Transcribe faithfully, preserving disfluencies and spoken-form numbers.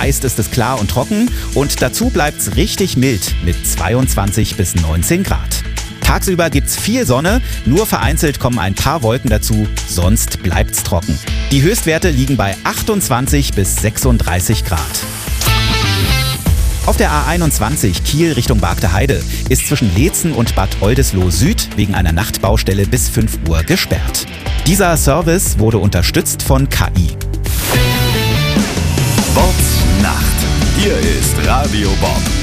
Meist ist es klar und trocken und dazu bleibt's richtig mild mit zweiundzwanzig bis neunzehn Grad. Tagsüber gibt's viel Sonne, nur vereinzelt kommen ein paar Wolken dazu, sonst bleibt's trocken. Die Höchstwerte liegen bei achtundzwanzig bis sechsunddreißig Grad. Auf der A einundzwanzig Kiel Richtung Bargte Heide ist zwischen Leetzen und Bad Oldesloe Süd wegen einer Nachtbaustelle bis fünf Uhr gesperrt. Dieser Service wurde unterstützt von K I. Bob Nacht. Hier ist Radio Bob.